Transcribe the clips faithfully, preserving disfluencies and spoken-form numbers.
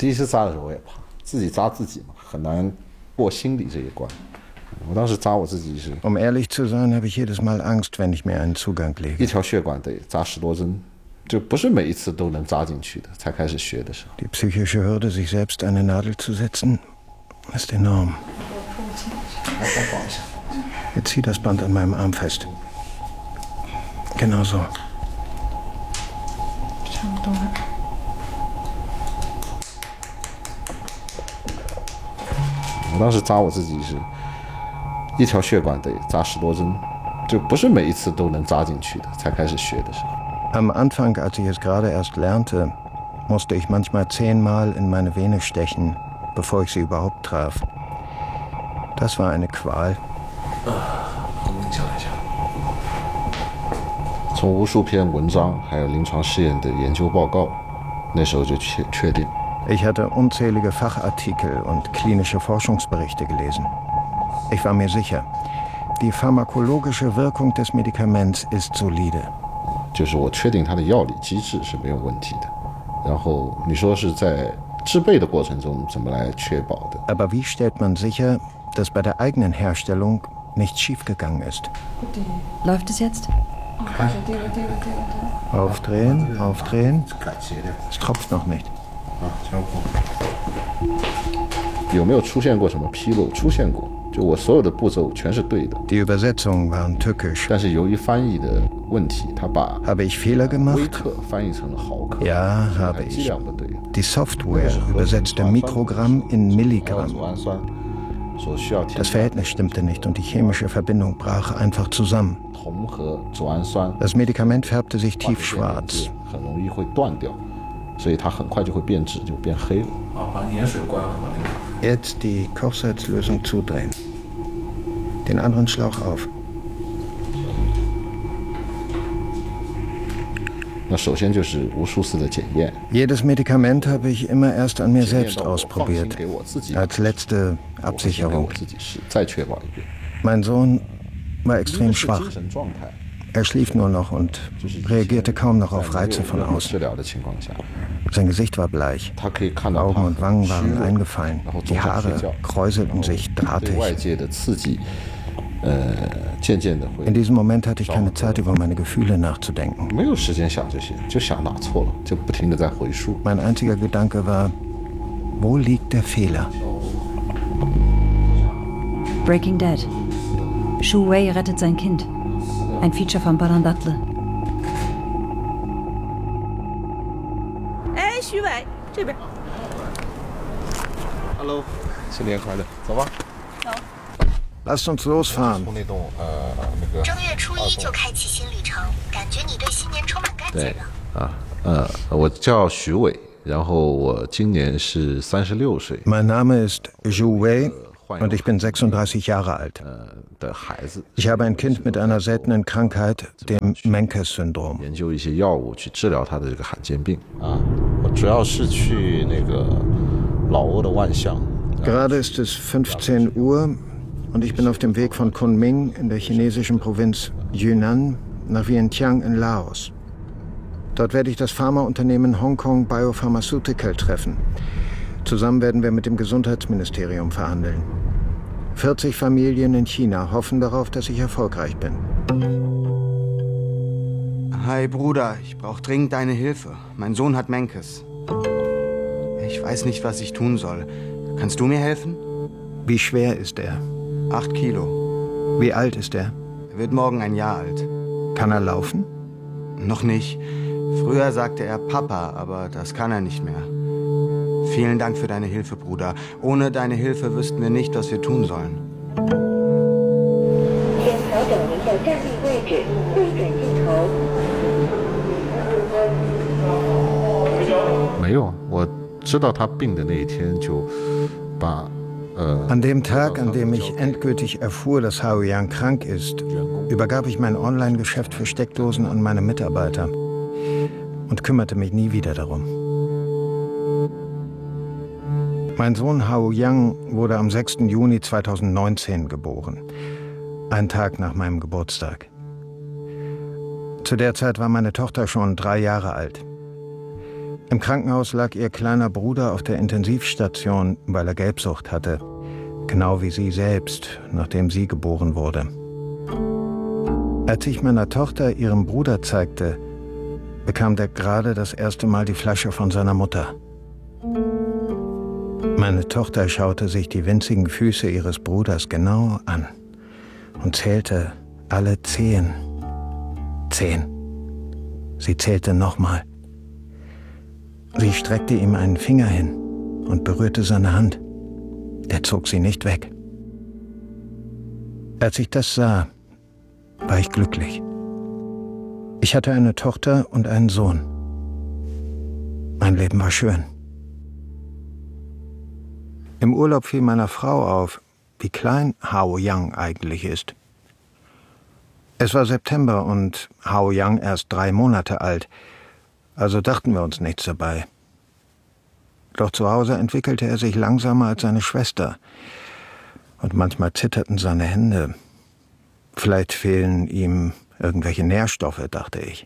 第一次扎的时候我也怕，自己扎自己嘛，很难过心理这一关。我当时扎我自己是 Um ehrlich zu sein, habe ich jedes Mal Angst, wenn ich mir einen Zugang lege. 一条血管得扎十多针，就不是每一次都能扎进去的。才开始学的时候 Die psychische Hürde, sich selbst eine Nadel zu setzen, ist enorm. Jetzt zieh das Band an meinem Arm fest. Genau so. 差不多了。 我当时扎我自己是一条血管得扎十多针，就不是每一次都能扎进去的。才开始学的时候 Am Anfang, als ich es gerade erst lernte, musste ich manchmal zehnmal in meine Vene stechen, bevor ich sie überhaupt traf. Das war eine Qual. 从无数篇文章还有临床试验的研究报告，那时候就确确定。 Ich hatte unzählige Fachartikel und klinische Forschungsberichte gelesen. Ich war mir sicher, die pharmakologische Wirkung des Medikaments ist solide. 就是我确定它的药理机制是没有问题的。然后你说是在制备的过程中怎么来确保的？ Aber wie stellt man sicher, dass bei der eigenen Herstellung nichts schiefgegangen ist? Läuft es jetzt? Aufdrehen, aufdrehen. Es tropft noch nicht. 有没有出现过什么纰漏？出现过，就我所有的步骤全是对的。 Die Übersetzungen waren tückisch. 但是由于翻译的问题，他把 Habe ich Fehler 微 gemacht? 克翻译成了毫克， Ja, habe 剂 ich. 量不对。 Die Software übersetzte Mikrogramm in 左 Milligramm. 氨酸所需要添 Das 加 Verhältnis stimmte nicht und die chemische Verbindung brach einfach zusammen. 铜和左氨酸 Das Medikament färbte sich 化学 tief 键连 schwarz. 接很容易会断掉，所以它很快就会变质，就变黑了。啊，把盐水关了，把那个。 Jetzt die Kochsalzlösung zudrehen. Den anderen Schlauch auf. 那首先就是无数次的检验， Jedes Medikament habe ich immer erst an mir 检验 selbst 到我放心 ausprobiert. 给我自己， Als letzte 我放心给 Absicherung. 我自己试，再确保一遍。 Mein Sohn war 因 extrem 为是 schwach. 精神状态， Er schlief nur noch und 就是以前 reagierte kaum noch 在 auf 没 Reize 有 von 任何 außen. 治疗的情况下， Sein Gesicht war bleich. 他可以看到他 Augen und Wangen 很虚 waren 弱， eingefallen. 然后 Die 总想睡 Haare 觉， kräuselten sich 对外 drahtig. 界的刺激，呃，渐渐的会 In diesem Moment hatte ich keine Zeit, über meine Gefühle nachzudenken. 没有时间想这些，就想哪错了，就不停的在回溯。 Mein einziger Gedanke war, wo liegt der Fehler? Breaking Dead. Shu Wei rettet sein Kind. Ein Feature von Barandatle. 哎，徐伟，这边。 Hello， 新年快乐，走吧。 Lasst uns losfahren. 从那栋呃那个正月初一就开启新旅程，感觉你对新年充满干劲对呢。 啊呃，我叫徐伟，然后我今年是三十六岁， Mein Name ist Zhu Wei und ich bin sechsunddreißig Jahre alt. 呃的孩子， Ich habe ein Kind mit einer seltenen Krankheit, dem Menkes-Syndrom. 研究一些药物去治疗他的这个罕见病啊。我主要是去那个老挝的万象。 Gerade ist es fünfzehn Uhr und ich bin auf dem Weg von Kunming in der chinesischen Provinz Yunnan nach Vientiane in Laos. Dort werde ich das Pharmaunternehmen Hong Kong Biopharmaceutical treffen. Zusammen werden wir mit dem Gesundheitsministerium verhandeln. vierzig Familien in China hoffen darauf, dass ich erfolgreich bin. Hi Bruder, ich brauche dringend deine Hilfe. Mein Sohn hat Menkes. Ich weiß nicht, was ich tun soll. Kannst du mir helfen? Wie schwer ist er? Acht Kilo. Wie alt ist er? Er wird morgen ein Jahr alt. Kann er laufen? Noch nicht. Früher sagte er Papa, aber das kann er nicht mehr. Vielen Dank für deine Hilfe, Bruder. Ohne deine Hilfe wüssten wir nicht, was wir tun sollen. 请调整您的站立位置，对准镜头。 没有，我知道他病的那一天就把呃。 An dem Tag, an dem ich endgültig erfuhr, dass Hao Yang krank ist, übergab ich mein Online-Geschäft für Steckdosen an meine Mitarbeiter und kümmerte mich nie wieder darum. Mein Sohn Hao Yang wurde am sechsten Juni zweitausendneunzehn geboren, einen Tag nach meinem Geburtstag. Zu der Zeit war meine Tochter schon drei Jahre alt. Im Krankenhaus lag ihr kleiner Bruder auf der Intensivstation, weil er Gelbsucht hatte. Genau wie sie selbst, nachdem sie geboren wurde. Als ich meiner Tochter ihrem Bruder zeigte, bekam der gerade das erste Mal die Flasche von seiner Mutter. Meine Tochter schaute sich die winzigen Füße ihres Bruders genau an und zählte alle Zehen. Zehn. Sie zählte nochmal. Sie streckte ihm einen Finger hin und berührte seine Hand. Er zog sie nicht weg. Als ich das sah, war ich glücklich. Ich hatte eine Tochter und einen Sohn. Mein Leben war schön. Im Urlaub fiel meiner Frau auf, wie klein Hao Yang eigentlich ist. Es war September und Hao Yang erst drei Monate alt, also dachten wir uns nichts dabei. Doch zu Hause entwickelte er sich langsamer als seine Schwester. Und manchmal zitterten seine Hände. Vielleicht fehlen ihm irgendwelche Nährstoffe, dachte ich.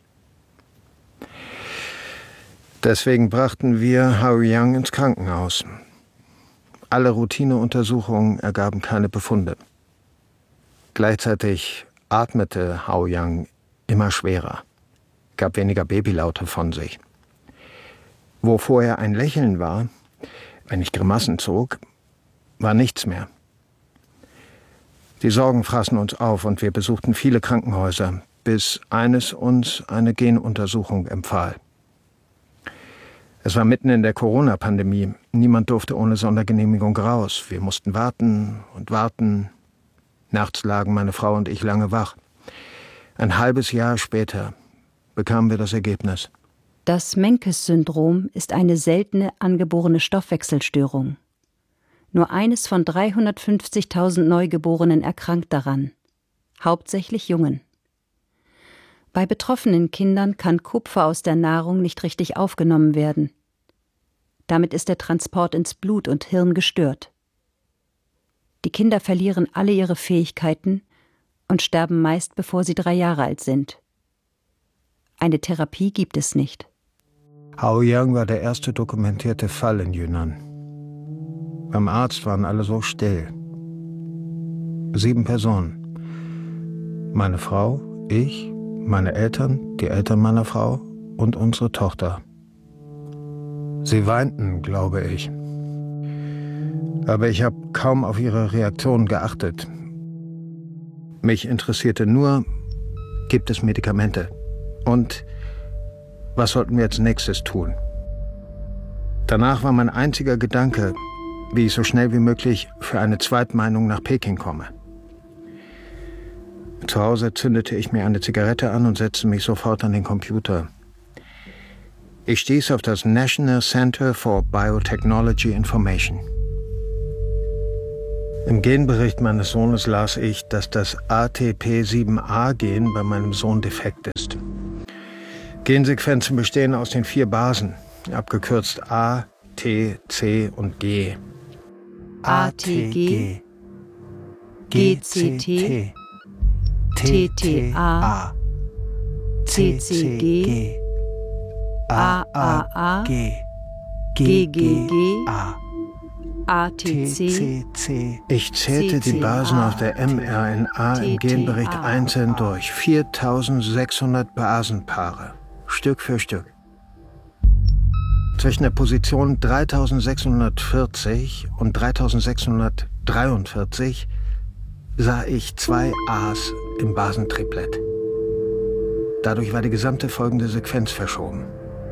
Deswegen brachten wir Hao Yang ins Krankenhaus. Alle Routineuntersuchungen ergaben keine Befunde. Gleichzeitig atmete Hao Yang immer schwerer, gab weniger Babylaute von sich. Wo vorher ein Lächeln war, wenn ich Grimassen zog, war nichts mehr. Die Sorgen fraßen uns auf und wir besuchten viele Krankenhäuser, bis eines uns eine Genuntersuchung empfahl. Es war mitten in der Corona-Pandemie. Niemand durfte ohne Sondergenehmigung raus. Wir mussten warten und warten. Nachts lagen meine Frau und ich lange wach. Ein halbes Jahr später bekamen wir das Ergebnis. Das Menkes-Syndrom ist eine seltene angeborene Stoffwechselstörung. Nur eines von dreihundertfünfzigtausend Neugeborenen erkrankt daran, hauptsächlich Jungen. Bei betroffenen Kindern kann Kupfer aus der Nahrung nicht richtig aufgenommen werden. Damit ist der Transport ins Blut und Hirn gestört. Die Kinder verlieren alle ihre Fähigkeiten und sterben meist, bevor sie drei Jahre alt sind. Eine Therapie gibt es nicht. Hao Yang war der erste dokumentierte Fall in Yunnan. Beim Arzt waren alle so still. Sieben Personen. Meine Frau, ich, meine Eltern, die Eltern meiner Frau und unsere Tochter. Sie weinten, glaube ich. Aber ich habe kaum auf ihre Reaktionen geachtet. Mich interessierte nur, gibt es Medikamente? Und was sollten wir als nächstes tun? Danach war mein einziger Gedanke, wie ich so schnell wie möglich für eine Zweitmeinung nach Peking komme. Zu Hause zündete ich mir eine Zigarette an und setzte mich sofort an den Computer. Ich stieß auf das National Center for Biotechnology Information. Im Genbericht meines Sohnes las ich, dass das A T P sieben A-Gen bei meinem Sohn defekt ist. Gensequenzen bestehen aus den vier Basen, abgekürzt A, T, C und G. A T G, G C T, T T A, C C G, A A A, G G G, A T C. Ich zählte die Basen aus der mRNA im Genbericht einzeln durch. viertausendsechshundert Basenpaare, Stück für Stück. Zwischen der Position dreitausendsechshundertvierzig und dreitausendsechshundertdreiundvierzig sah ich zwei A's im Basentriplett. Dadurch war die gesamte folgende Sequenz verschoben.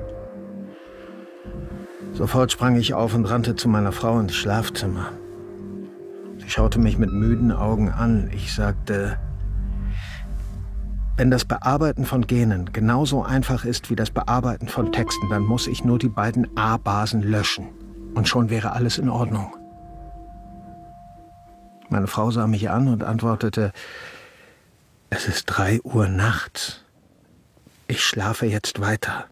Sofort sprang ich auf und rannte zu meiner Frau ins Schlafzimmer. Sie schaute mich mit müden Augen an. Ich sagte, wenn das Bearbeiten von Genen genauso einfach ist wie das Bearbeiten von Texten, dann muss ich nur die beiden A-Basen löschen. Und schon wäre alles in Ordnung. Meine Frau sah mich an und antwortete, es ist drei Uhr nachts. Ich schlafe jetzt weiter.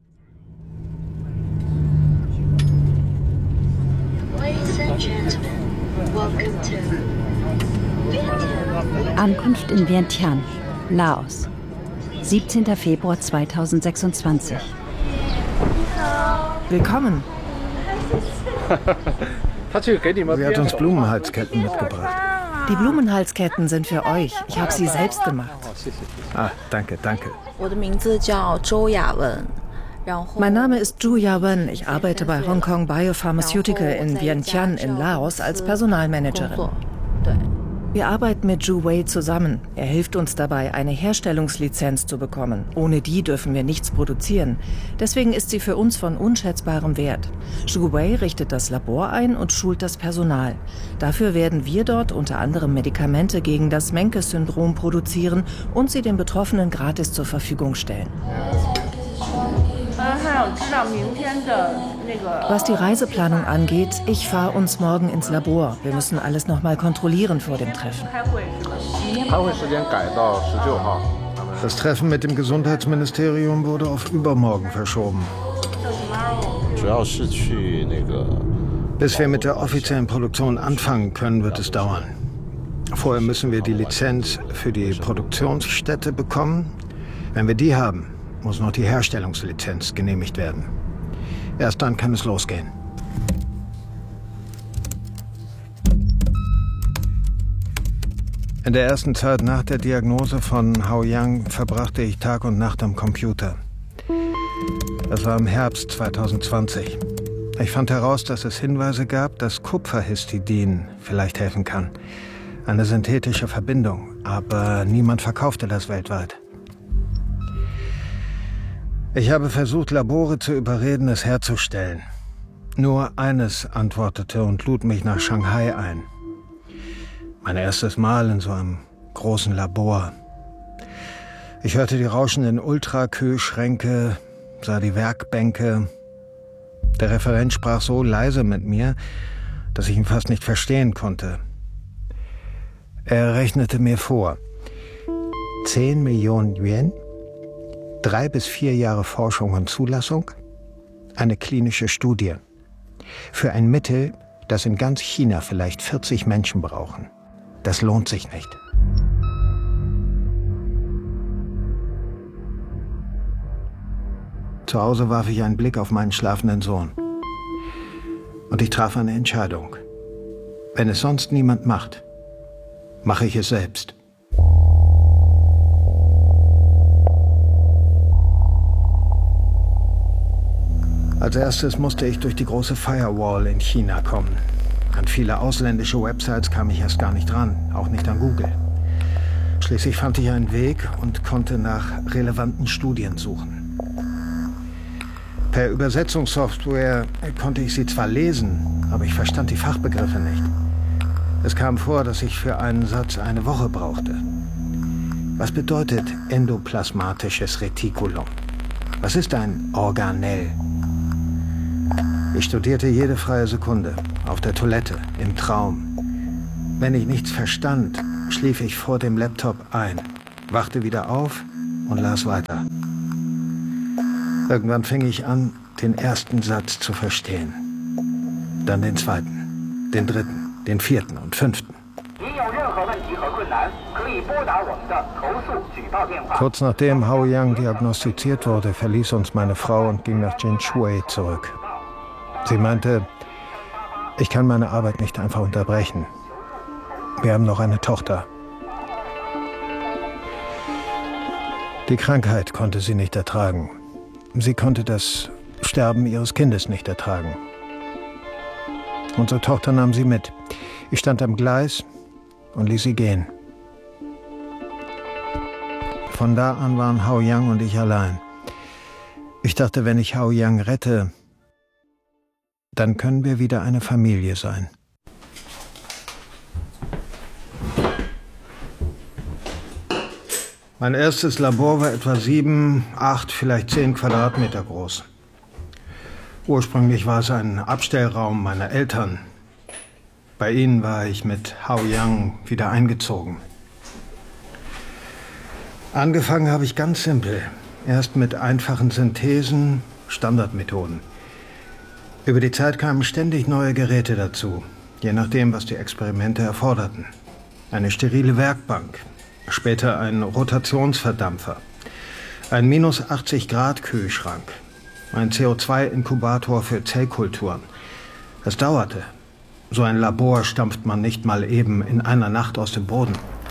Ladies and gentlemen, welcome to Vientiane. Ankunft in Vientiane, Laos, siebzehnter Februar zweitausendsechsundzwanzig. Willkommen. Sie hat uns Blumenhalsketten mitgebracht. Die Blumenhalsketten sind für euch. Ich habe sie selbst gemacht. Ah, danke, danke. Mein Name ist Zhu Yawen. Ich arbeite bei Hong Kong Biopharmaceutical in Vientiane in Laos als Personalmanagerin. Wir arbeiten mit Zhu Wei zusammen. Er hilft uns dabei, eine Herstellungslizenz zu bekommen. Ohne die dürfen wir nichts produzieren. Deswegen ist sie für uns von unschätzbarem Wert. Zhu Wei richtet das Labor ein und schult das Personal. Dafür werden wir dort unter anderem Medikamente gegen das Menkes-Syndrom produzieren und sie den Betroffenen gratis zur Verfügung stellen. Was die Reiseplanung angeht, ich fahre uns morgen ins Labor. Wir müssen alles noch mal kontrollieren vor dem Treffen. Das Treffen mit dem Gesundheitsministerium wurde auf übermorgen verschoben. Bis wir mit der offiziellen Produktion anfangen können, wird es dauern. Vorher müssen wir die Lizenz für die Produktionsstätte bekommen. Wenn wir die haben, muss noch die Herstellungslizenz genehmigt werden. Erst dann kann es losgehen. In der ersten Zeit nach der Diagnose von Haoyang verbrachte ich Tag und Nacht am Computer. Das war im Herbst zweitausendzwanzig. Ich fand heraus, dass es Hinweise gab, dass Kupferhistidin vielleicht helfen kann. Eine synthetische Verbindung, aber niemand verkaufte das weltweit. Ich habe versucht, Labore zu überreden, es herzustellen. Nur eines antwortete und lud mich nach Shanghai ein. Mein erstes Mal in so einem großen Labor. Ich hörte die rauschenden Ultrakühlschränke, sah die Werkbänke. Der Referent sprach so leise mit mir, dass ich ihn fast nicht verstehen konnte. Er rechnete mir vor. Zehn Millionen Yuan? Drei bis vier Jahre Forschung und Zulassung, eine klinische Studie. Für ein Mittel, das in ganz China vielleicht vierzig Menschen brauchen. Das lohnt sich nicht. Zu Hause warf ich einen Blick auf meinen schlafenden Sohn. Und ich traf eine Entscheidung. Wenn es sonst niemand macht, mache ich es selbst. Als erstes musste ich durch die große Firewall in China kommen. An viele ausländische Websites kam ich erst gar nicht ran, auch nicht an Google. Schließlich fand ich einen Weg und konnte nach relevanten Studien suchen. Per Übersetzungssoftware konnte ich sie zwar lesen, aber ich verstand die Fachbegriffe nicht. Es kam vor, dass ich für einen Satz eine Woche brauchte. Was bedeutet endoplasmatisches Retikulum? Was ist ein Organell? Ich studierte jede freie Sekunde, auf der Toilette, im Traum. Wenn ich nichts verstand, schlief ich vor dem Laptop ein, wachte wieder auf und las weiter. Irgendwann fing ich an, den ersten Satz zu verstehen. Dann den zweiten, den dritten, den vierten und fünften. Kurz nachdem Haoyang diagnostiziert wurde, verließ uns meine Frau und ging nach Jinshui zurück. Sie meinte, ich kann meine Arbeit nicht einfach unterbrechen. Wir haben noch eine Tochter. Die Krankheit konnte sie nicht ertragen. Sie konnte das Sterben ihres Kindes nicht ertragen. Unsere Tochter nahm sie mit. Ich stand am Gleis und ließ sie gehen. Von da an waren Haoyang und ich allein. Ich dachte, wenn ich Haoyang rette, dann können wir wieder eine Familie sein. Mein erstes Labor war etwa sieben, acht, vielleicht zehn Quadratmeter groß. Ursprünglich war es ein Abstellraum meiner Eltern. Bei ihnen war ich mit Haoyang wieder eingezogen. Angefangen habe ich ganz simpel. Erst mit einfachen Synthesen, Standardmethoden. Über die Zeit kamen ständig neue Geräte dazu, je nachdem, was die Experimente erforderten. Eine sterile Werkbank, später ein Rotationsverdampfer, ein minus achtzig Grad Kühlschrank, ein C O zwei Inkubator für Zellkulturen. Es dauerte. So ein Labor stampft man nicht mal eben in einer Nacht aus dem Boden.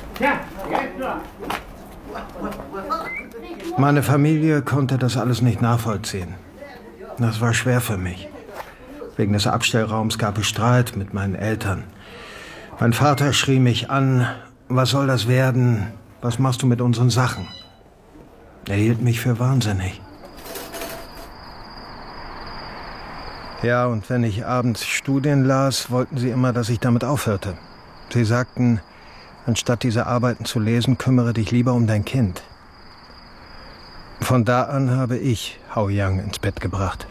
Meine Familie konnte das alles nicht nachvollziehen. Das war schwer für mich. Wegen des Abstellraums gab es Streit mit meinen Eltern. Mein Vater schrie mich an: Was soll das werden? Was machst du mit unseren Sachen? Er hielt mich für wahnsinnig. Ja, und wenn ich abends Studien las, wollten sie immer, dass ich damit aufhörte. Sie sagten, anstatt diese Arbeiten zu lesen, kümmere dich lieber um dein Kind. Von da an habe ich Haoyang ins Bett gebracht.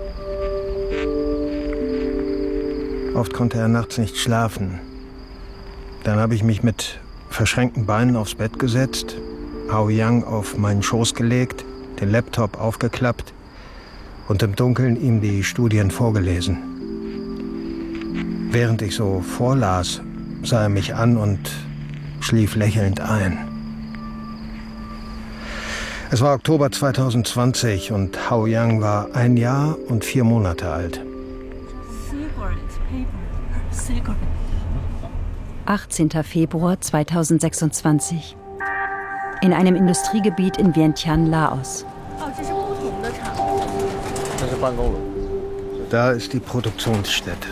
Oft konnte er nachts nicht schlafen. Dann habe ich mich mit verschränkten Beinen aufs Bett gesetzt, Haoyang auf meinen Schoß gelegt, den Laptop aufgeklappt und im Dunkeln ihm die Studien vorgelesen. Während ich so vorlas, sah er mich an und schlief lächelnd ein. Es war Oktober zweitausendzwanzig und Haoyang war ein Jahr und vier Monate alt. achtzehnter Februar zweitausendsechsundzwanzig. In einem Industriegebiet in Vientiane, Laos. Da ist die Produktionsstätte.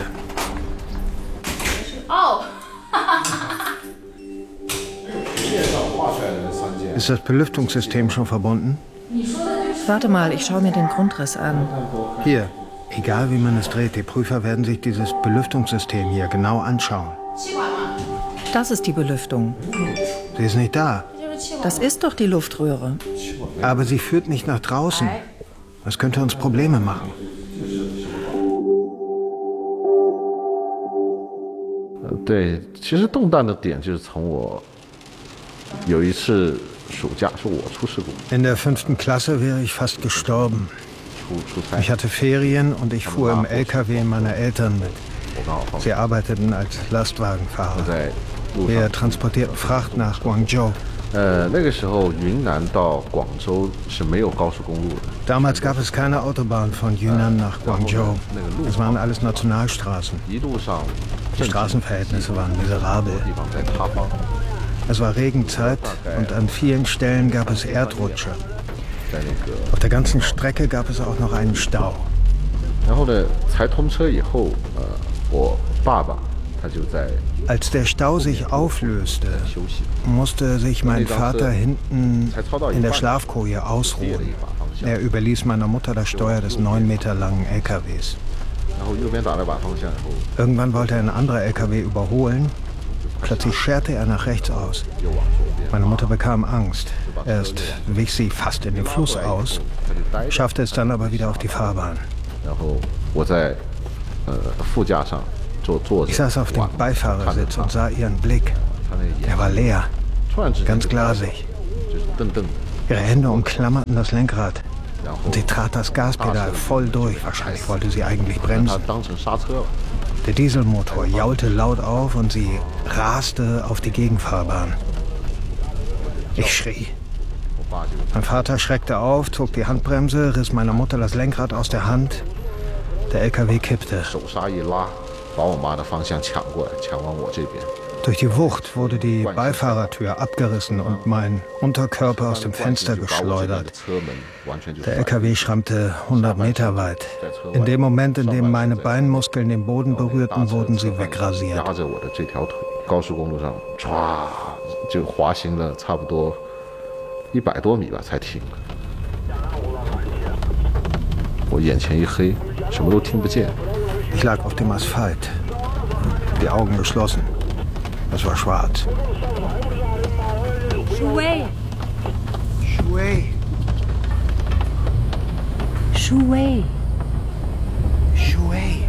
Ist das Belüftungssystem schon verbunden? Warte mal, ich schaue mir den Grundriss an. Hier, egal wie man es dreht, die Prüfer werden sich dieses Belüftungssystem hier genau anschauen. Das ist die Belüftung. Sie ist nicht da. Das ist doch die Luftröhre. Aber sie führt nicht nach draußen. Das könnte uns Probleme machen. In der fünften Klasse wäre ich fast gestorben. Ich hatte Ferien und ich fuhr im L K W meiner Eltern mit. Sie arbeiteten als Lastwagenfahrer. Wir transportierten Fracht nach Guangzhou. Damals gab es keine Autobahn von Yunnan nach Guangzhou. Es waren alles Nationalstraßen. Die Straßenverhältnisse waren miserabel. Es war Regenzeit und an vielen Stellen gab es Erdrutsche. Auf der ganzen Strecke gab es auch noch einen Stau. Als der Stau sich auflöste, musste sich mein Vater hinten in der Schlafkoje ausruhen. Er überließ meiner Mutter das Steuer des neun Meter langen L K Ws. Irgendwann wollte ein anderer L K W überholen. Plötzlich scherte er nach rechts aus. Meine Mutter bekam Angst. Erst wich sie fast in den Fluss aus, schaffte es dann aber wieder auf die Fahrbahn. Ich saß auf dem Beifahrersitz und sah ihren Blick. Er war leer, ganz glasig. Ihre Hände umklammerten das Lenkrad und sie trat das Gaspedal voll durch. Wahrscheinlich wollte sie eigentlich bremsen. Der Dieselmotor jaulte laut auf und sie raste auf die Gegenfahrbahn. Ich schrie. Mein Vater schreckte auf, zog die Handbremse, riss meiner Mutter das Lenkrad aus der Hand. Der L K W kippte. Durch die Wucht wurde die Beifahrertür abgerissen und mein Unterkörper aus dem Fenster geschleudert. Der L K W schrammte hundert Meter weit. In dem Moment, in dem meine Beinmuskeln den Boden berührten, wurden sie wegrasiert. Ich lag auf dem Asphalt, die Augen geschlossen. Es war schwarz. Shui. Shui. Shui. Shui.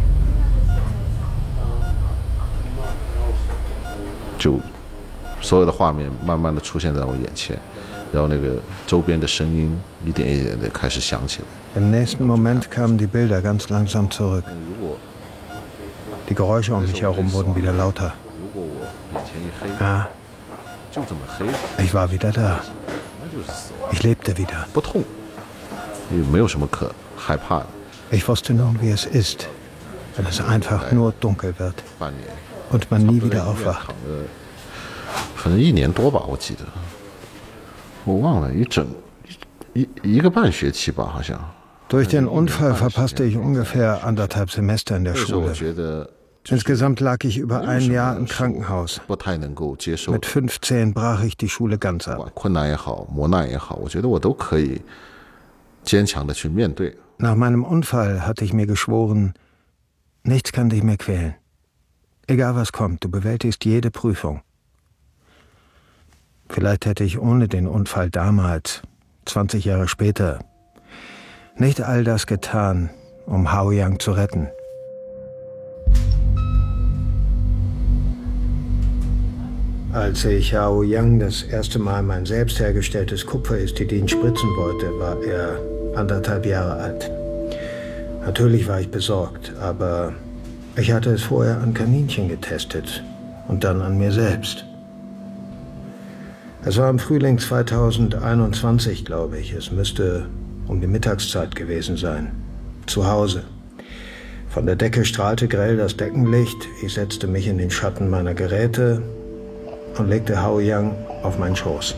就所有的画面慢慢的出现在我眼前，然后那个周边的声音一点一点的开始响起来。 Im nächsten Moment kamen die Bilder ganz langsam zurück. Die Geräusche um mich herum wurden wieder lauter. Ja, ich war wieder da. Ich lebte wieder. 不痛，也没有什么可害怕的。 Ich wusste nun, wie es ist, wenn es einfach nur dunkel wird und man nie wieder aufwacht. 反正一年多吧，我记得，我忘了一整一一个半学期吧，好像。 Durch den Unfall verpasste ich ungefähr anderthalb Semester in der Schule. Insgesamt lag ich über ein Jahr im Krankenhaus. Mit fünfzehn brach ich die Schule ganz ab. Nach meinem Unfall hatte ich mir geschworen, nichts kann dich mehr quälen. Egal was kommt, du bewältigst jede Prüfung. Vielleicht hätte ich ohne den Unfall damals, zwanzig Jahre später, nicht all das getan, um Haoyang zu retten. Als ich Haoyang das erste Mal mein selbst hergestelltes Kupferhistidin spritzen wollte, war er anderthalb Jahre alt. Natürlich war ich besorgt, aber ich hatte es vorher an Kaninchen getestet und dann an mir selbst. Es war im Frühling zweitausendeinundzwanzig, glaube ich. Es müsste um die Mittagszeit gewesen sein. Zu Hause. Von der Decke strahlte grell das Deckenlicht. Ich setzte mich in den Schatten meiner Geräte und legte Haoyang auf meinen Schoß.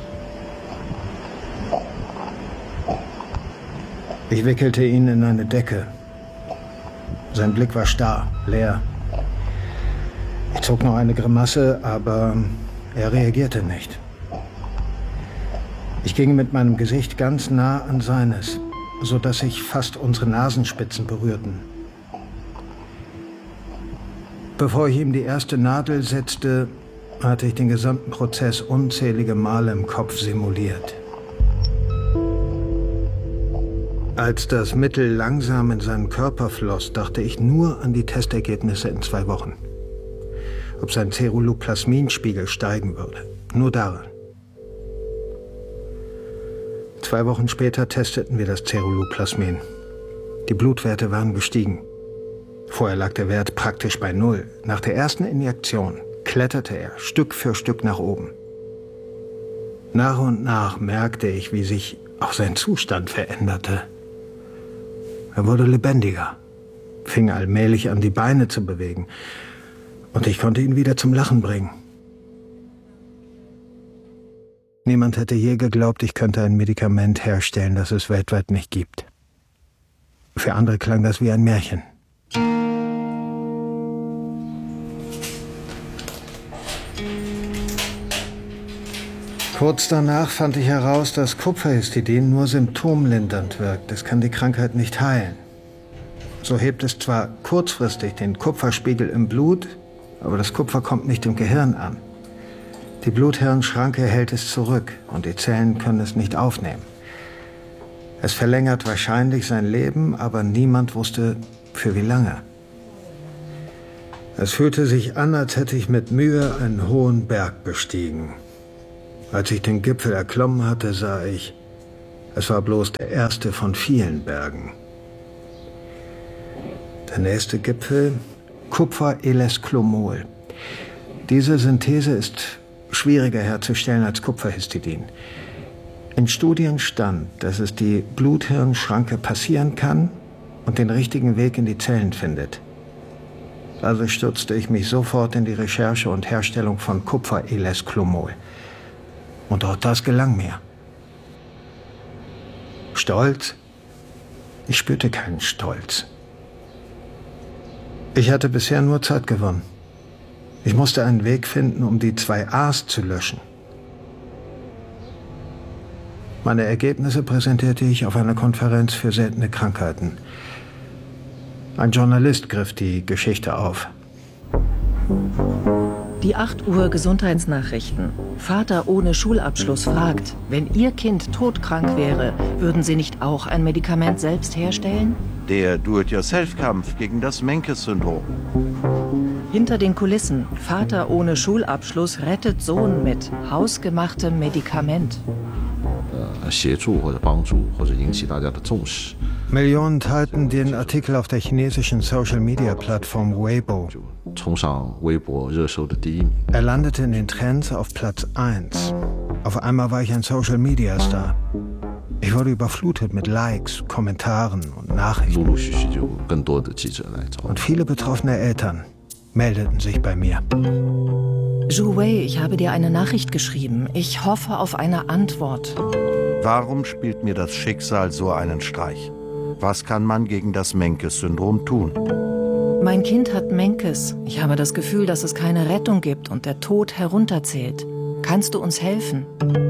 Ich wickelte ihn in eine Decke. Sein Blick war starr, leer. Ich zog noch eine Grimasse, aber er reagierte nicht. Ich ging mit meinem Gesicht ganz nah an seines, sodass sich fast unsere Nasenspitzen berührten. Bevor ich ihm die erste Nadel setzte, hatte ich den gesamten Prozess unzählige Male im Kopf simuliert. Als das Mittel langsam in seinen Körper floss, dachte ich nur an die Testergebnisse in zwei Wochen. Ob sein Ceruloplasminspiegel steigen würde. Nur daran. Zwei Wochen später testeten wir das Ceruloplasmin. Die Blutwerte waren gestiegen. Vorher lag der Wert praktisch bei Null. Nach der ersten Injektion kletterte er Stück für Stück nach oben. Nach und nach merkte ich, wie sich auch sein Zustand veränderte. Er wurde lebendiger, fing allmählich an, die Beine zu bewegen. Und ich konnte ihn wieder zum Lachen bringen. Niemand hätte je geglaubt, ich könnte ein Medikament herstellen, das es weltweit nicht gibt. Für andere klang das wie ein Märchen. Kurz danach fand ich heraus, dass Kupferhistidin nur symptomlindernd wirkt. Es kann die Krankheit nicht heilen. So hebt es zwar kurzfristig den Kupferspiegel im Blut, aber das Kupfer kommt nicht im Gehirn an. Die Blut-Hirn-Schranke hält es zurück und die Zellen können es nicht aufnehmen. Es verlängert wahrscheinlich sein Leben, aber niemand wusste, für wie lange. Es fühlte sich an, als hätte ich mit Mühe einen hohen Berg bestiegen. Als ich den Gipfel erklommen hatte, sah ich, es war bloß der erste von vielen Bergen. Der nächste Gipfel, Kupfer-Elesclomol. Diese Synthese ist schwieriger herzustellen als Kupferhistidin. In Studien stand, dass es die Blut-Hirn-Schranke passieren kann und den richtigen Weg in die Zellen findet. Also stürzte ich mich sofort in die Recherche und Herstellung von Kupfer-Elesclomol. Und auch das gelang mir. Stolz? Ich spürte keinen Stolz. Ich hatte bisher nur Zeit gewonnen. Ich musste einen Weg finden, um die zwei A's zu löschen. Meine Ergebnisse präsentierte ich auf einer Konferenz für seltene Krankheiten. Ein Journalist griff die Geschichte auf. Die acht Uhr Gesundheitsnachrichten. Vater ohne Schulabschluss fragt, wenn Ihr Kind todkrank wäre, würden Sie nicht auch ein Medikament selbst herstellen? Der Do-it-yourself-Kampf gegen das Menkes-Syndrom. Hinter den Kulissen. Vater ohne Schulabschluss rettet Sohn mit hausgemachtem Medikament. Millionen teilten den Artikel auf der chinesischen Social-Media-Plattform Weibo. Er landete in den Trends auf Platz eins. Auf einmal war ich ein Social-Media-Star. Ich wurde überflutet mit Likes, Kommentaren und Nachrichten. 陆陆续续就更多的记者来找我。 Und viele betroffene Eltern meldeten sich bei mir. Zhu Wei, ich habe dir eine Nachricht geschrieben. Ich hoffe auf eine Antwort. Warum spielt mir das Schicksal so einen Streich? Was kann man gegen das Menkes-Syndrom tun? Mein Kind hat Menkes. Ich habe das Gefühl, dass es keine Rettung gibt und der Tod herunterzählt. Kannst du uns helfen?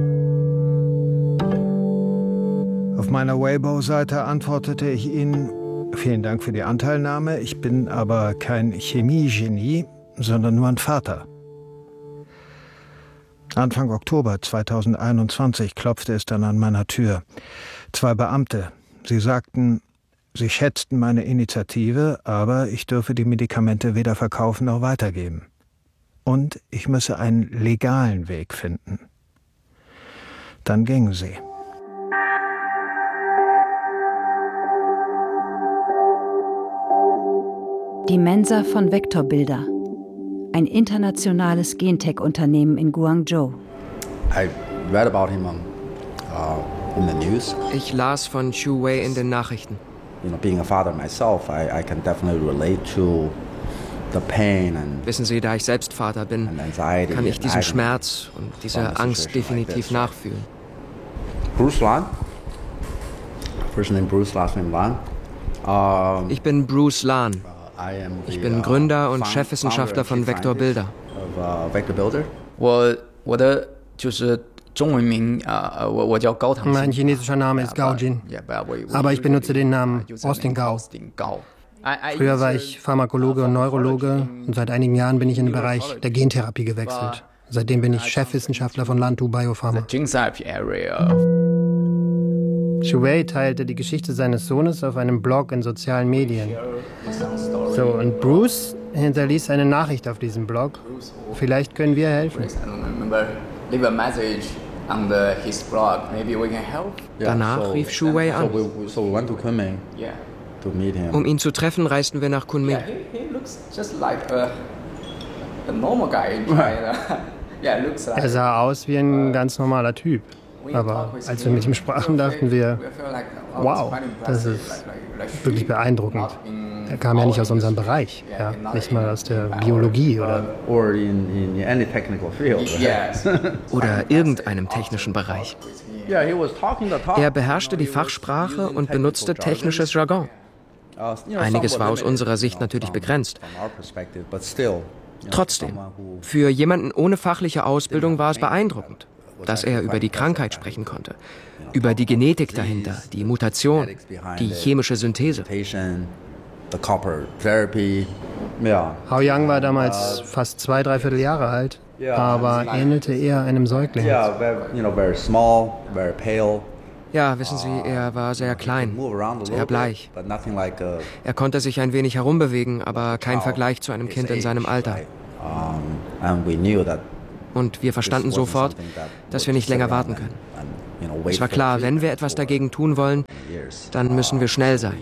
Auf meiner Weibo-Seite antwortete ich ihnen: Vielen Dank für die Anteilnahme. Ich bin aber kein Chemiegenie, sondern nur ein Vater. Anfang Oktober zweitausendeinundzwanzig klopfte es dann an meiner Tür. Zwei Beamte. Sie sagten, sie schätzten meine Initiative, aber ich dürfe die Medikamente weder verkaufen noch weitergeben. Und ich müsse einen legalen Weg finden. Dann gingen sie. Die Mensa von Vektorbilder. Ein internationales Gentech-Unternehmen in Guangzhou. I read about him on, uh, in the news. Ich las von Zhu Wei in den Nachrichten. You know, being a father myself, I, I can definitely relate to the pain and. Wissen Sie, da ich selbst Vater bin, kann ich diesen Schmerz und diese Angst definitiv nachfühlen. Bruce Lan. First name Bruce, last name Lan. Um, ich bin Bruce Lan. Ich bin Gründer und Chefwissenschaftler von Vektorbilder. Mein chinesischer Name ist Gao Jin, aber ich benutze den Namen Austin Gao. Früher war ich Pharmakologe und Neurologe und seit einigen Jahren bin ich in den Bereich der Gentherapie gewechselt. Seitdem bin ich Chefwissenschaftler von Lantu Biopharma. Zhu Wei teilte die Geschichte seines Sohnes auf einem Blog in sozialen Medien. So, und Bruce hinterließ eine Nachricht auf diesem Blog. Vielleicht können wir helfen. Danach rief Zhu Wei an. Um ihn zu treffen, reisten wir nach Kunming. Er sah aus wie ein ganz normaler Typ. Aber als wir mit ihm sprachen, dachten wir, wow, das ist wirklich beeindruckend. Er kam ja nicht aus unserem Bereich, ja, nicht mal aus der Biologie oder... Oder irgendeinem technischen Bereich. Er beherrschte die Fachsprache und benutzte technisches Jargon. Einiges war aus unserer Sicht natürlich begrenzt. Trotzdem, für jemanden ohne fachliche Ausbildung war es beeindruckend, dass er über die Krankheit sprechen konnte, über die Genetik dahinter, die Mutation, die chemische Synthese. Hao Yang war damals fast zwei, dreiviertel Jahre alt, aber ähnelte eher einem Säugling. Ja, wissen Sie, er war sehr klein, sehr bleich. Er konnte sich ein wenig herumbewegen, aber kein Vergleich zu einem Kind in seinem Alter. Und wir verstanden sofort, dass wir nicht länger warten können. Es war klar, wenn wir etwas dagegen tun wollen, dann müssen wir schnell sein.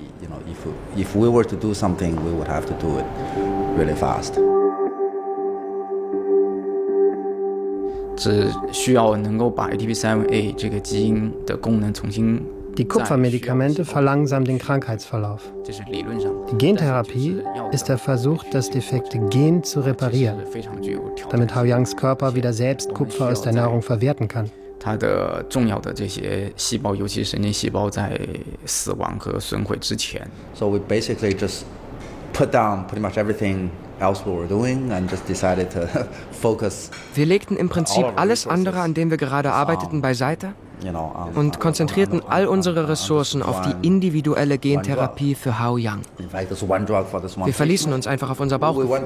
Die Kupfermedikamente verlangsamen den Krankheitsverlauf. Die Gentherapie ist der Versuch, das defekte Gen zu reparieren, damit Hao Yangs Körper wieder selbst Kupfer aus der Nahrung verwerten kann. So we basically just put down pretty much everything else we were doing and just decided to focus. Wir legten im Prinzip alles andere, an dem wir gerade arbeiteten, beiseite und konzentrierten all unsere Ressourcen auf die individuelle Gentherapie für Hao Yang. Wir verließen uns einfach auf unser Bauchgefühl.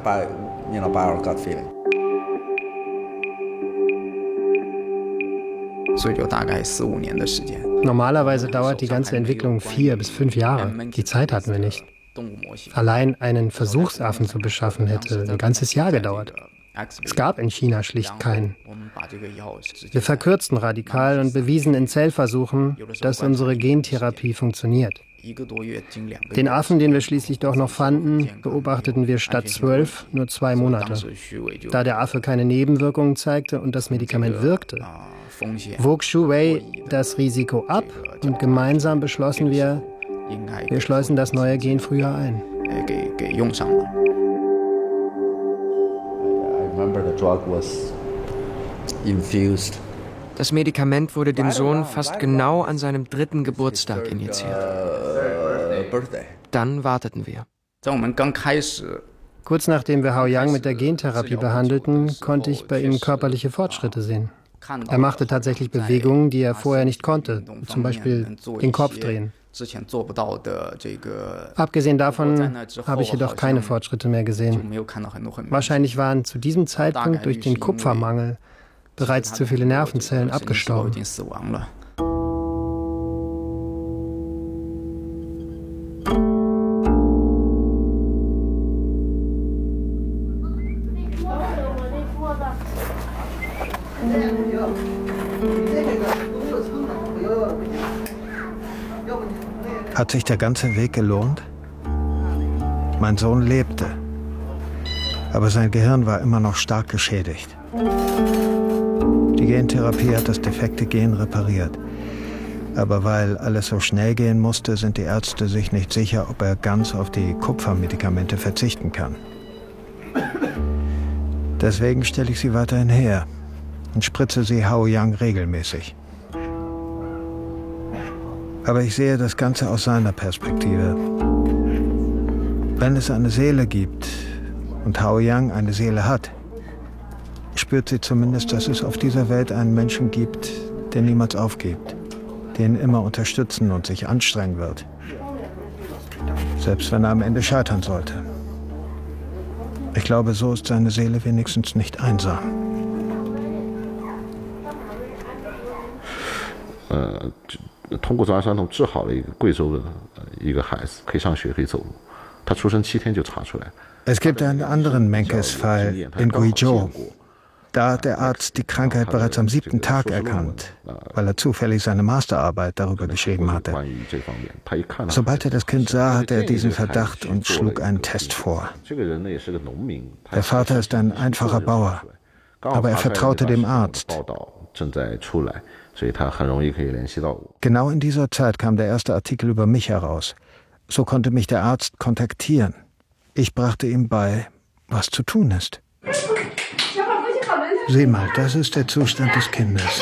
Normalerweise dauert die ganze Entwicklung vier bis fünf Jahre. Die Zeit hatten wir nicht. Allein einen Versuchsaffen zu beschaffen, hätte ein ganzes Jahr gedauert. Es gab in China schlicht keinen. Wir verkürzten radikal und bewiesen in Zellversuchen, dass unsere Gentherapie funktioniert. Den Affen, den wir schließlich doch noch fanden, beobachteten wir statt zwölf nur zwei Monate. Da der Affe keine Nebenwirkungen zeigte und das Medikament wirkte, wog Zhu Wei das Risiko ab und gemeinsam beschlossen wir, wir schleusen das neue Gen früher ein. Das Medikament wurde dem Sohn fast genau an seinem dritten Geburtstag injiziert. Dann warteten wir. Kurz nachdem wir Hao Yang mit der Gentherapie behandelten, konnte ich bei ihm körperliche Fortschritte sehen. Er machte tatsächlich Bewegungen, die er vorher nicht konnte, zum Beispiel den Kopf drehen. Abgesehen davon habe ich jedoch keine Fortschritte mehr gesehen. Wahrscheinlich waren zu diesem Zeitpunkt durch den Kupfermangel bereits zu viele Nervenzellen abgestorben. Hat sich der ganze Weg gelohnt? Mein Sohn lebte, aber sein Gehirn war immer noch stark geschädigt. Die Gentherapie hat das defekte Gen repariert. Aber weil alles so schnell gehen musste, sind die Ärzte sich nicht sicher, ob er ganz auf die Kupfermedikamente verzichten kann. Deswegen stelle ich sie weiterhin her und spritze sie Hao Yang regelmäßig. Aber ich sehe das Ganze aus seiner Perspektive. Wenn es eine Seele gibt und Hao Yang eine Seele hat, spürt sie zumindest, dass es auf dieser Welt einen Menschen gibt, der niemals aufgibt, den immer unterstützen und sich anstrengen wird. Selbst wenn er am Ende scheitern sollte. Ich glaube, so ist seine Seele wenigstens nicht einsam. Äh, 通过自然伤痛治好了一个贵州的一个孩子，可以上学，可以走路。他出生七天就查出来。 Es gibt einen anderen Menkes-Fall in Guizhou. Da hat der Arzt die Krankheit bereits am siebten Tag erkannt, weil er zufällig seine Masterarbeit darüber geschrieben hatte. Sobald er das Kind sah, hatte er diesen Verdacht und schlug einen Test vor. Der Vater ist ein einfacher Bauer, aber er vertraute dem Arzt. Genau in dieser Zeit kam der erste Artikel über mich heraus. So konnte mich der Arzt kontaktieren. Ich brachte ihm bei, was zu tun ist. Sieh mal, das ist der Zustand des Kindes.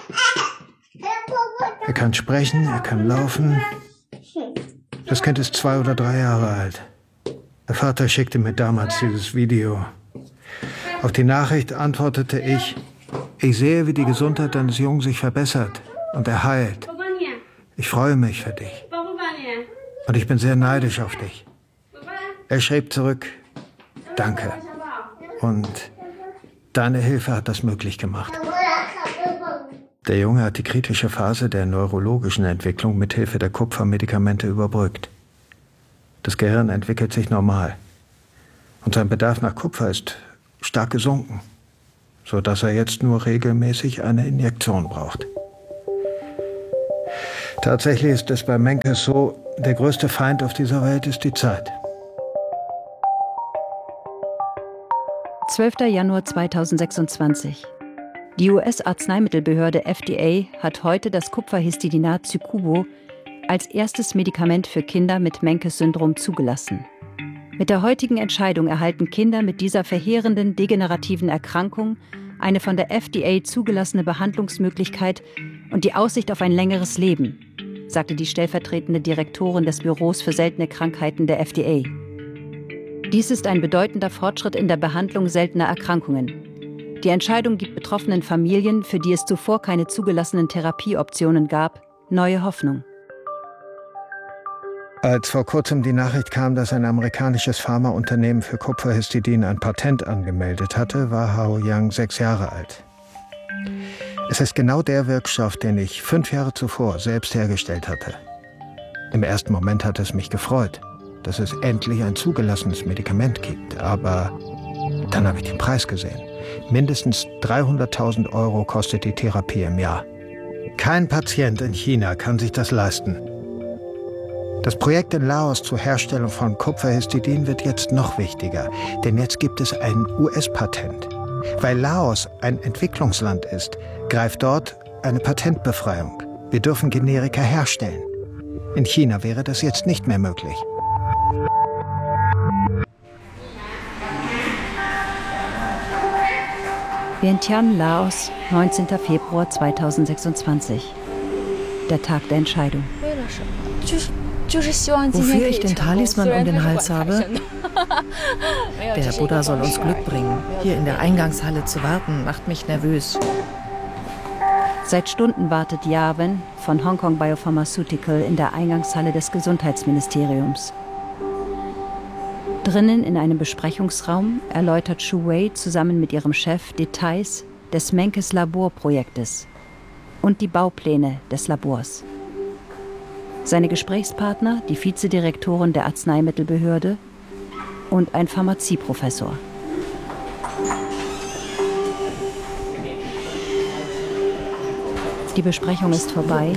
Er kann sprechen, er kann laufen. Das Kind ist zwei oder drei Jahre alt. Der Vater schickte mir damals dieses Video. Auf die Nachricht antwortete ich, ich sehe, wie die Gesundheit deines Jungen sich verbessert und er heilt. Ich freue mich für dich. Und ich bin sehr neidisch auf dich. Er schrieb zurück, danke. Und deine Hilfe hat das möglich gemacht. Der Junge hat die kritische Phase der neurologischen Entwicklung mit Hilfe der Kupfermedikamente überbrückt. Das Gehirn entwickelt sich normal. Und sein Bedarf nach Kupfer ist stark gesunken, sodass er jetzt nur regelmäßig eine Injektion braucht. Tatsächlich ist es bei Menkes so, der größte Feind auf dieser Welt ist die Zeit. zwölfter Januar zweitausendsechsundzwanzig. Die U S-Arzneimittelbehörde F D A hat heute das Kupferhistidinat Zykubo als erstes Medikament für Kinder mit Menkes-Syndrom zugelassen. Mit der heutigen Entscheidung erhalten Kinder mit dieser verheerenden degenerativen Erkrankung eine von der F D A zugelassene Behandlungsmöglichkeit und die Aussicht auf ein längeres Leben, sagte die stellvertretende Direktorin des Büros für seltene Krankheiten der F D A. Dies ist ein bedeutender Fortschritt in der Behandlung seltener Erkrankungen. Die Entscheidung gibt betroffenen Familien, für die es zuvor keine zugelassenen Therapieoptionen gab, neue Hoffnung. Als vor kurzem die Nachricht kam, dass ein amerikanisches Pharmaunternehmen für Kupferhistidin ein Patent angemeldet hatte, war Hao Yang sechs Jahre alt. Es ist genau der Wirkstoff, den ich fünf Jahre zuvor selbst hergestellt hatte. Im ersten Moment hat es mich gefreut, dass es endlich ein zugelassenes Medikament gibt. Aber dann habe ich den Preis gesehen. Mindestens dreihunderttausend Euro kostet die Therapie im Jahr. Kein Patient in China kann sich das leisten. Das Projekt in Laos zur Herstellung von Kupferhistidin wird jetzt noch wichtiger, denn jetzt gibt es ein U S-Patent. Weil Laos ein Entwicklungsland ist, greift dort eine Patentbefreiung. Wir dürfen Generika herstellen. In China wäre das jetzt nicht mehr möglich. Vientiane, Laos, neunzehnter Februar zweitausendsechsundzwanzig. Der Tag der Entscheidung. Wofür ich den Talisman um den Hals habe? Der Buddha soll uns Glück bringen. Hier in der Eingangshalle zu warten, macht mich nervös. Seit Stunden wartet Yawen von Hong Kong Biopharmaceutical in der Eingangshalle des Gesundheitsministeriums. Drinnen in einem Besprechungsraum erläutert Zhu Wei zusammen mit ihrem Chef Details des Menkes Laborprojektes und die Baupläne des Labors. Seine Gesprächspartner, die Vizedirektorin der Arzneimittelbehörde und ein Pharmazieprofessor. Die Besprechung ist vorbei.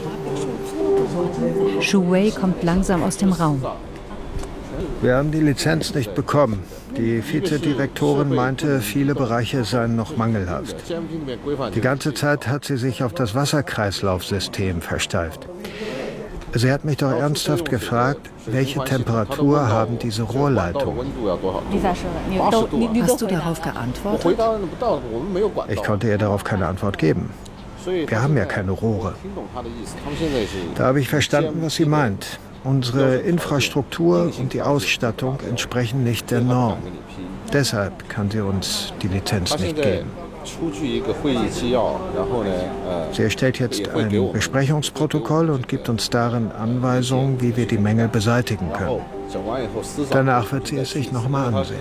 Zhu Wei kommt langsam aus dem Raum. Wir haben die Lizenz nicht bekommen. Die Vizedirektorin meinte, viele Bereiche seien noch mangelhaft. Die ganze Zeit hat sie sich auf das Wasserkreislaufsystem versteift. Sie hat mich doch ernsthaft gefragt, welche Temperatur haben diese Rohrleitungen? Hast du darauf geantwortet? Ich konnte ihr darauf keine Antwort geben. Wir haben ja keine Rohre. Da habe ich verstanden, was sie meint. Unsere Infrastruktur und die Ausstattung entsprechen nicht der Norm. Deshalb kann sie uns die Lizenz nicht geben. Sie erstellt jetzt ein Besprechungsprotokoll und gibt uns darin Anweisungen, wie wir die Mängel beseitigen können. Danach wird sie es sich nochmal ansehen.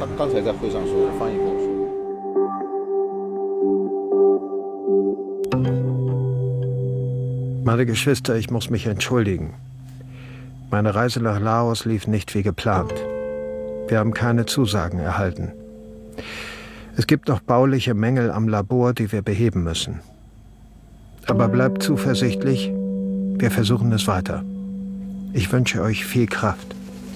Meine Geschwister, ich muss mich entschuldigen. Meine Reise nach Laos lief nicht wie geplant. Wir haben keine Zusagen erhalten. Es gibt noch bauliche Mängel am Labor, die wir beheben müssen. Aber bleibt zuversichtlich, wir versuchen es weiter. Ich wünsche euch viel Kraft.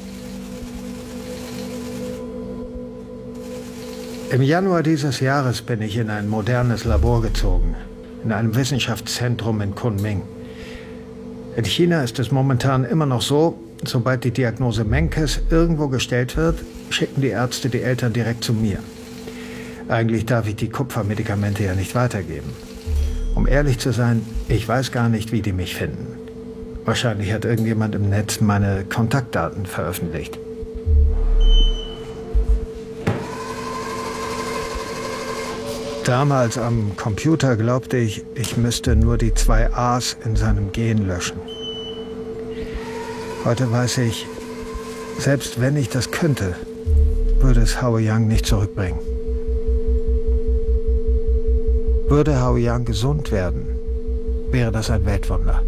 Im Januar dieses Jahres bin ich in ein modernes Labor gezogen, in einem Wissenschaftszentrum in Kunming. In China ist es momentan immer noch so, sobald die Diagnose Menkes irgendwo gestellt wird, schicken die Ärzte die Eltern direkt zu mir. Eigentlich darf ich die Kupfermedikamente ja nicht weitergeben. Um ehrlich zu sein, ich weiß gar nicht, wie die mich finden. Wahrscheinlich hat irgendjemand im Netz meine Kontaktdaten veröffentlicht. Damals am Computer glaubte ich, ich müsste nur die zwei A's in seinem Gen löschen. Heute weiß ich, selbst wenn ich das könnte, würde es Hao Yang nicht zurückbringen. Würde Hao Yang gesund werden, wäre das ein Weltwunder.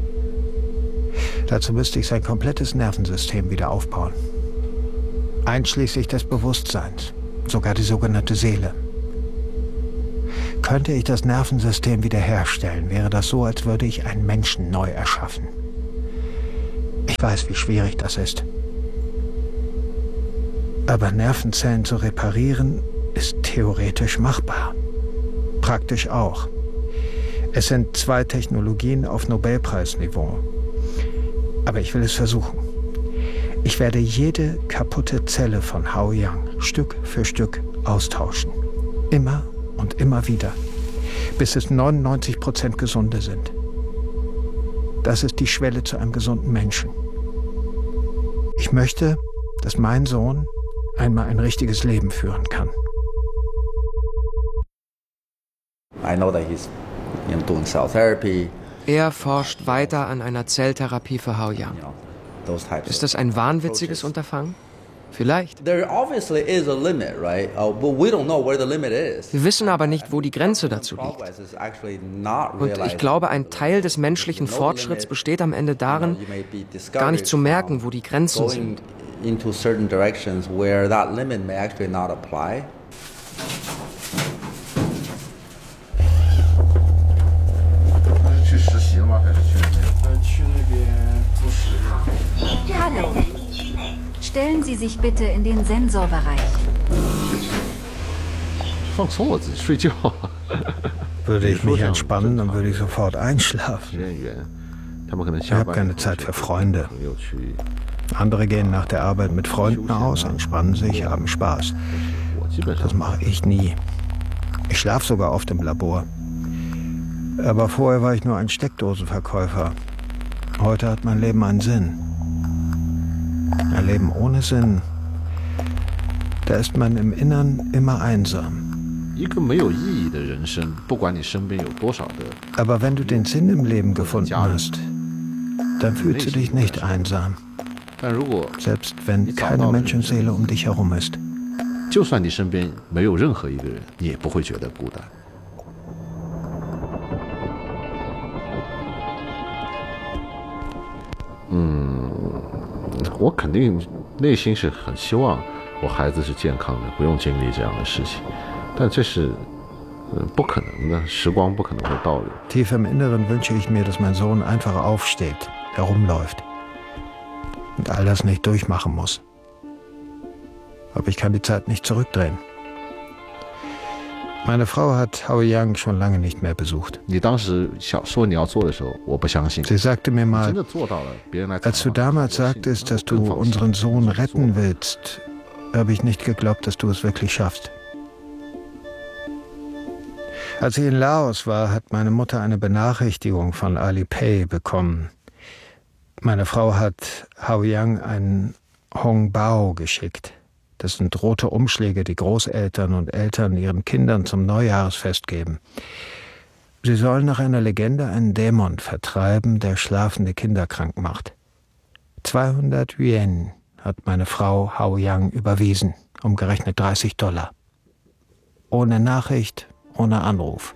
Dazu müsste ich sein komplettes Nervensystem wieder aufbauen. Einschließlich des Bewusstseins, sogar die sogenannte Seele. Könnte ich das Nervensystem wiederherstellen, wäre das so, als würde ich einen Menschen neu erschaffen. Ich weiß, wie schwierig das ist. Aber Nervenzellen zu reparieren, ist theoretisch machbar. Praktisch auch. Es sind zwei Technologien auf Nobelpreisniveau. Aber ich will es versuchen. Ich werde jede kaputte Zelle von Hao Yang Stück für Stück austauschen. Immer und immer wieder, bis es neunundneunzig Prozent gesunde sind. Das ist die Schwelle zu einem gesunden Menschen. Ich möchte, dass mein Sohn einmal ein richtiges Leben führen kann. I know that he's doing cell therapy. Er forscht weiter an einer Zelltherapie für Hao Yang. Ist das ein wahnwitziges Unterfangen? Vielleicht. Wir wissen aber nicht, wo die Grenze dazu liegt. Und ich glaube, ein Teil des menschlichen Fortschritts besteht am Ende darin, gar nicht zu merken, wo die Grenzen sind. Hallo. Stellen Sie sich bitte in den Sensorbereich. Würde ich mich entspannen, dann würde ich sofort einschlafen. Ich habe keine Zeit für Freunde. Andere gehen nach der Arbeit mit Freunden aus, entspannen sich, haben Spaß. Das mache ich nie. Ich schlafe sogar oft im Labor. Aber vorher war ich nur ein Steckdosenverkäufer. Heute hat mein Leben einen Sinn. Ein Leben ohne Sinn, da ist man im Innern immer einsam. Aber wenn du den Sinn im Leben gefunden hast, dann fühlst du dich nicht einsam. Selbst wenn keine Menschenseele um dich herum ist. Hm, 我肯定内心是很希望我孩子是健康的，不用经历这样的事情，但这是不可能的，时光不可能会倒流。 Tief im Inneren wünsche ich mir, dass mein Sohn einfach aufsteht, herumläuft und all das nicht durchmachen muss. Aber ich kann die Zeit nicht zurückdrehen. Meine Frau hat Haoyang schon lange nicht mehr besucht. Sie sagte mir mal, als du damals sagtest, dass du unseren Sohn retten willst, habe ich nicht geglaubt, dass du es wirklich schaffst. Als sie in Laos war, hat meine Mutter eine Benachrichtigung von Alipay bekommen. Meine Frau hat Haoyang einen Hong Bao geschickt. Das sind rote Umschläge, die Großeltern und Eltern ihren Kindern zum Neujahrsfest geben. Sie sollen nach einer Legende einen Dämon vertreiben, der schlafende Kinder krank macht. zweihundert Yuan hat meine Frau Haoyang überwiesen, umgerechnet dreißig Dollar. Ohne Nachricht, ohne Anruf.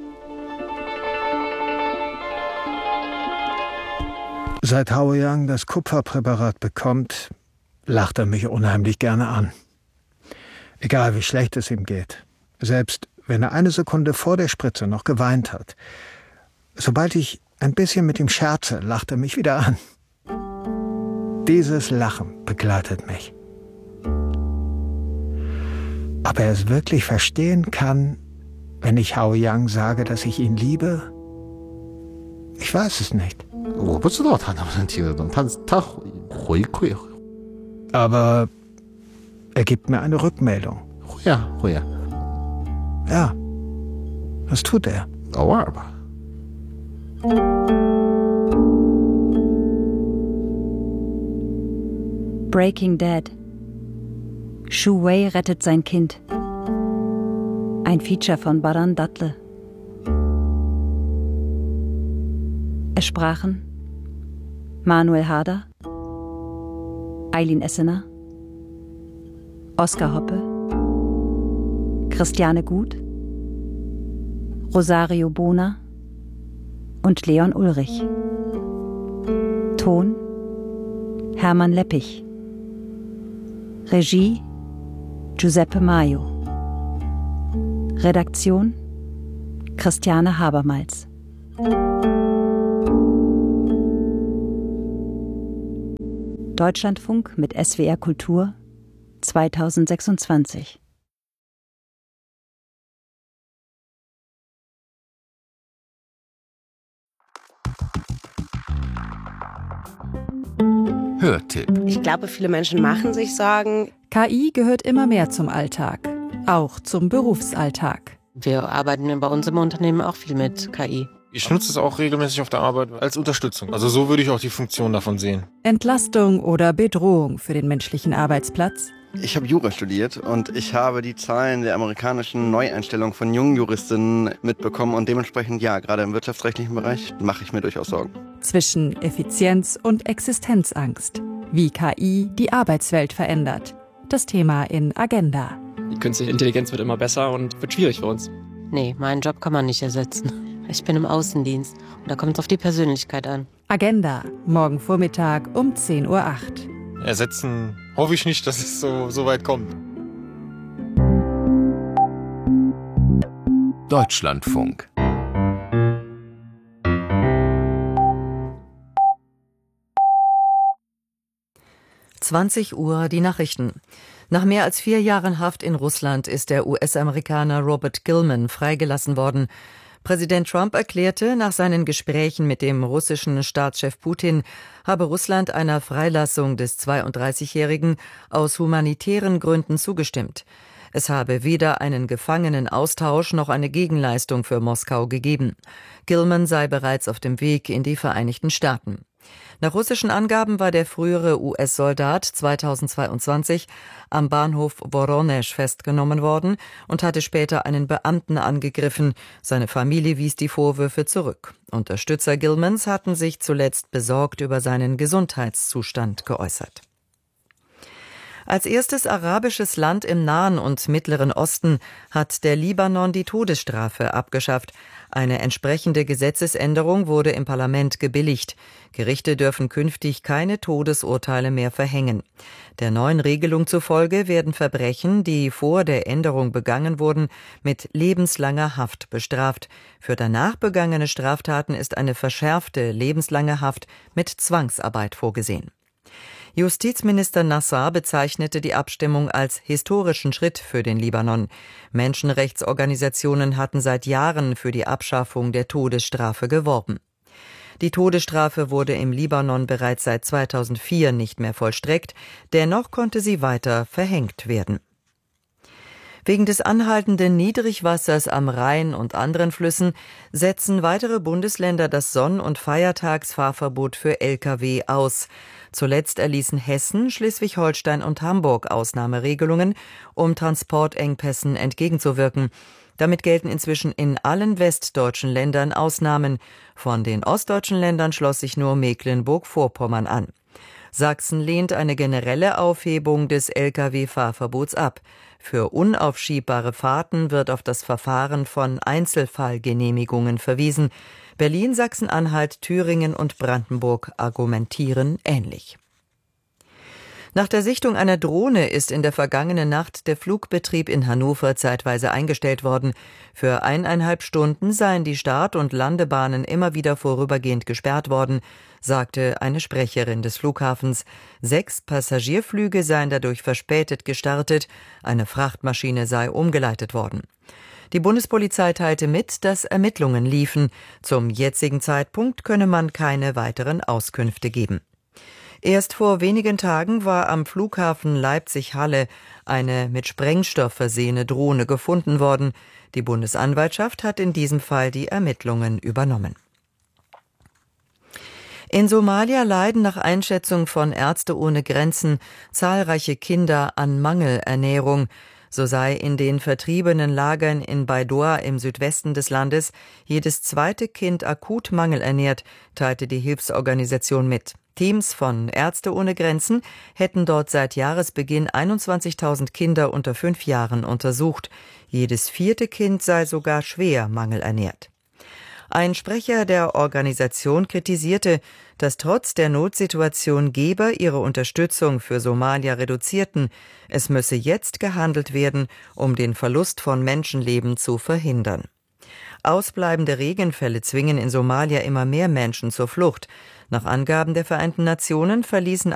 Seit Haoyang das Kupferpräparat bekommt, lacht er mich unheimlich gerne an. Egal wie schlecht es ihm geht. Selbst wenn er eine Sekunde vor der Spritze noch geweint hat. Sobald ich ein bisschen mit ihm scherze, lacht er mich wieder an. Dieses Lachen begleitet mich. Ob er es wirklich verstehen kann, wenn ich Haoyang sage, dass ich ihn liebe? Ich weiß es nicht. Aber er gibt mir eine Rückmeldung. Ja, ja, das tut er. Breaking Dead. Shu Wei rettet sein Kind. Ein Feature von Baran Datle. Es sprachen Manuel Harder, Eileen Essener, Oskar Hoppe, Christiane Gut, Rosario Bona und Leon Ulrich. Ton Hermann Leppich. Regie Giuseppe Maio. Redaktion Christiane Habermals. Deutschlandfunk mit S W R Kultur zweitausendsechsundzwanzig. Hörtipp. Ich glaube, viele Menschen machen sich Sorgen. K I gehört immer mehr zum Alltag, auch zum Berufsalltag. Wir arbeiten bei uns im Unternehmen auch viel mit K I. Ich nutze es auch regelmäßig auf der Arbeit als Unterstützung. Also so würde ich auch die Funktion davon sehen. Entlastung oder Bedrohung für den menschlichen Arbeitsplatz? Ich habe Jura studiert und ich habe die Zahlen der amerikanischen Neueinstellung von jungen Juristinnen mitbekommen und dementsprechend, ja, gerade im wirtschaftsrechtlichen Bereich mache ich mir durchaus Sorgen. Zwischen Effizienz und Existenzangst. Wie K I die Arbeitswelt verändert. Das Thema in Agenda. Die künstliche Intelligenz wird immer besser und wird schwierig für uns. Nee, meinen Job kann man nicht ersetzen. Ich bin im Außendienst und da kommt es auf die Persönlichkeit an. Agenda, morgen Vormittag um zehn Uhr acht. Ersetzen hoffe ich nicht, dass es so, so weit kommt. Deutschlandfunk. zwanzig Uhr, die Nachrichten. Nach mehr als vier Jahren Haft in Russland ist der U S-Amerikaner Robert Gilman freigelassen worden. Präsident Trump erklärte, nach seinen Gesprächen mit dem russischen Staatschef Putin habe Russland einer Freilassung des zweiunddreißigjährigen aus humanitären Gründen zugestimmt. Es habe weder einen Gefangenenaustausch noch eine Gegenleistung für Moskau gegeben. Gilman sei bereits auf dem Weg in die Vereinigten Staaten. Nach russischen Angaben war der frühere U S-Soldat zweitausendzweiundzwanzig am Bahnhof Woronesch festgenommen worden und hatte später einen Beamten angegriffen. Seine Familie wies die Vorwürfe zurück. Unterstützer Gilmans hatten sich zuletzt besorgt über seinen Gesundheitszustand geäußert. Als erstes arabisches Land im Nahen und Mittleren Osten hat der Libanon die Todesstrafe abgeschafft. Eine entsprechende Gesetzesänderung wurde im Parlament gebilligt. Gerichte dürfen künftig keine Todesurteile mehr verhängen. Der neuen Regelung zufolge werden Verbrechen, die vor der Änderung begangen wurden, mit lebenslanger Haft bestraft. Für danach begangene Straftaten ist eine verschärfte lebenslange Haft mit Zwangsarbeit vorgesehen. Justizminister Nassar bezeichnete die Abstimmung als historischen Schritt für den Libanon. Menschenrechtsorganisationen hatten seit Jahren für die Abschaffung der Todesstrafe geworben. Die Todesstrafe wurde im Libanon bereits seit zweitausendvier nicht mehr vollstreckt, dennoch konnte sie weiter verhängt werden. Wegen des anhaltenden Niedrigwassers am Rhein und anderen Flüssen setzen weitere Bundesländer das Sonn- und Feiertagsfahrverbot für L K W aus. Zuletzt erließen Hessen, Schleswig-Holstein und Hamburg Ausnahmeregelungen, um Transportengpässen entgegenzuwirken. Damit gelten inzwischen in allen westdeutschen Ländern Ausnahmen. Von den ostdeutschen Ländern schloss sich nur Mecklenburg-Vorpommern an. Sachsen lehnt eine generelle Aufhebung des L K W-Fahrverbots ab. Für unaufschiebbare Fahrten wird auf das Verfahren von Einzelfallgenehmigungen verwiesen. Berlin, Sachsen-Anhalt, Thüringen und Brandenburg argumentieren ähnlich. Nach der Sichtung einer Drohne ist in der vergangenen Nacht der Flugbetrieb in Hannover zeitweise eingestellt worden. Für eineinhalb Stunden seien die Start- und Landebahnen immer wieder vorübergehend gesperrt worden, sagte eine Sprecherin des Flughafens. Sechs Passagierflüge seien dadurch verspätet gestartet, eine Frachtmaschine sei umgeleitet worden. Die Bundespolizei teilte mit, dass Ermittlungen liefen. Zum jetzigen Zeitpunkt könne man keine weiteren Auskünfte geben. Erst vor wenigen Tagen war am Flughafen Leipzig-Halle eine mit Sprengstoff versehene Drohne gefunden worden. Die Bundesanwaltschaft hat in diesem Fall die Ermittlungen übernommen. In Somalia leiden nach Einschätzung von Ärzte ohne Grenzen zahlreiche Kinder an Mangelernährung. So sei in den vertriebenen Lagern in Baidoa im Südwesten des Landes jedes zweite Kind akut mangelernährt, teilte die Hilfsorganisation mit. Teams von Ärzte ohne Grenzen hätten dort seit Jahresbeginn einundzwanzigtausend Kinder unter fünf Jahren untersucht. Jedes vierte Kind sei sogar schwer mangelernährt. Ein Sprecher der Organisation kritisierte, dass trotz der Notsituation Geber ihre Unterstützung für Somalia reduzierten. Es müsse jetzt gehandelt werden, um den Verlust von Menschenleben zu verhindern. Ausbleibende Regenfälle zwingen in Somalia immer mehr Menschen zur Flucht. Nach Angaben der Vereinten Nationen verließen